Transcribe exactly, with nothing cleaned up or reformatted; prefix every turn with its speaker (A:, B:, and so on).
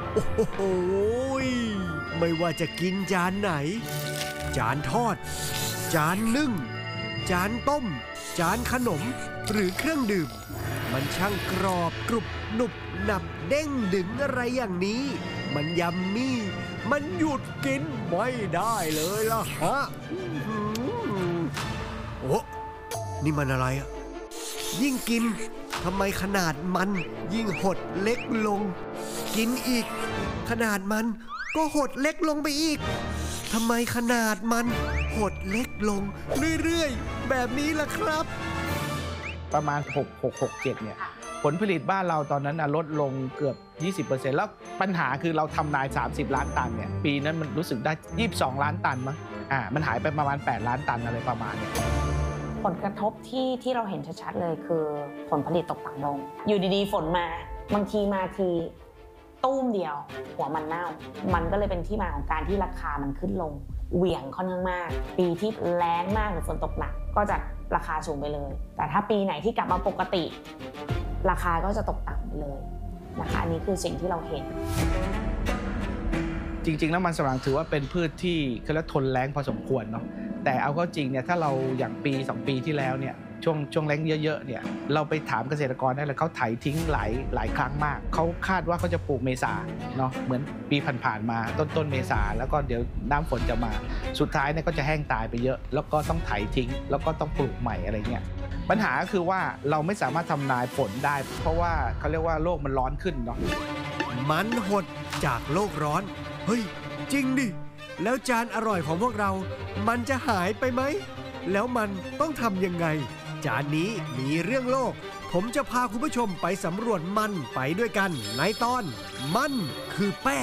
A: โอ้โหไม่ว่าจะกินจานไหนจานทอดจานนึ่งจานต้มจานขนมหรือเครื่องดื่มมันช่างกรอบกรุบหนุบหนับเด้งดึงอะไรอย่างนี้มันยัมมี่มันหยุดกินไม่ได้เลยล่ะฮะโอ้นี่มันอะไรอ่ะยิ่งกินทำไมขนาดมันยิ่งหดเล็กลงกินอีกขนาดมันก็หดเล็กลงไปอีกทำไมขนาดมันหดเล็กลงเรื่อยๆแบบนี้ล่ะครับ
B: ประมาณหก หก หก เจ็ดเนี่ยผลผลิตบ้านเราตอนนั้นลดลงเกือบ ยี่สิบเปอร์เซ็นต์ แล้วปัญหาคือเราทำนายสามสิบล้านตันเนี่ยปีนั้นมันรู้สึกได้ยี่สิบสองล้านตันมั้งอ่ามันหายไปประมาณแปดล้านตันอะไรประมาณนี้
C: ผลกระทบที่ที่เราเห็นชัดๆเลยคือผลผลิตตกต่ำลงอยู่ดีๆฝนมาบางทีมาทีตุ้มเดียวหัวมันเน่ามันก็เลยเป็นที่มาของการที่ราคามันขึ้นลงเหวี่ยงค่อนข้างมากปีที่แล้งมากหรือฝนตกหนักก็จะราคาสูงไปเลยแต่ถ้าปีไหนที่กลับมาปกติราคาก็จะตกต่ำไปเลยนะคะอันนี้คือสิ่งที่เราเห็น
B: จริงๆแล้วมันสำปะหลังถือว่าเป็นพืชที่เขาเรียกทนแล้งพอสมควรเนาะแต่เอาเข้าจริงเนี่ยถ้าเราอย่างปีสองปีที่แล้วเนี่ยช่วงช่วงแล้งเยอะๆเนี่ยเราไปถามเกษตรกรได้เลยเขาไถทิ้งหลายหลายครั้งมากเขาคาดว่าเขาจะปลูกเมษาเนาะเหมือนปีผ่านๆมาต้นต้นเมษาแล้วก็เดี๋ยวน้ำฝนจะมาสุดท้ายเนี่ยก็จะแห้งตายไปเยอะแล้วก็ต้องไถทิ้งแล้วก็ต้องปลูกใหม่อะไรเงี้ยปัญหาก็คือว่าเราไม่สามารถทำนายฝนได้เพราะว่าเขาเรียกว่าโลกมันร้อนขึ้นเนาะ
A: มันหดจากโลกร้อนเฮ้ยจริงดิแล้วจานอร่อยของพวกเรามันจะหายไปไหมแล้วมันต้องทำยังไงจานนี้มีเรื่องโลกผมจะพาคุณผู้ชมไปสำรวจมันไปด้วยกันในตอนมันคือแป้ง